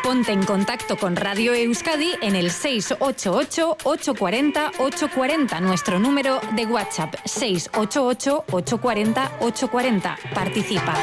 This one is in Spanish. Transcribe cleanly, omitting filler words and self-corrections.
Ponte en contacto con Radio Euskadi en el 688-840-840, nuestro número de WhatsApp 688-840-840. Participa.